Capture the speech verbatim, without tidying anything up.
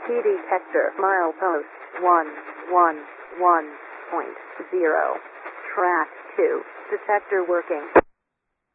T detector milepost one one one point zero. Track two. Detector working.